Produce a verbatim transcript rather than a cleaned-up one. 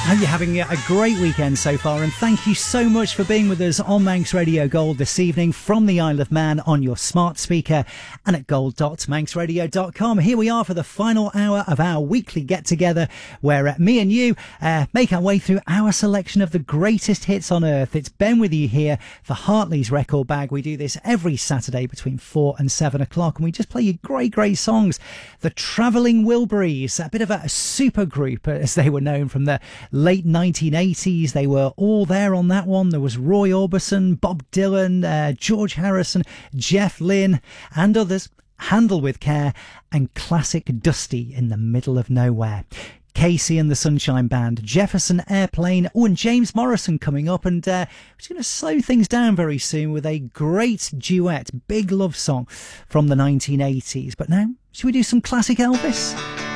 Hope you're having a great weekend so far, and thank you so much for being with us on Manx Radio Gold this evening from the Isle of Man on your smart speaker and at gold dot manx radio dot com. Here we are for the final hour of our weekly get-together where uh, me and you uh, make our way through our selection of the greatest hits on earth. It's Ben with you here for Hartley's Record Bag. We do this every Saturday between four and seven o'clock, and we just play you great, great songs. The Travelling Wilburys, a bit of a super group as they were known from the late nineteen eighties. They were all there on that one. There was Roy Orbison, Bob Dylan, uh, George Harrison, Jeff Lynne and others. Handle with Care and classic Dusty in the Middle of Nowhere. Casey and the Sunshine Band, Jefferson Airplane, oh, and James Morrison coming up, and uh, we're going to slow things down very soon with a great duet, big love song from the nineteen eighties. But now, should we do some classic Elvis?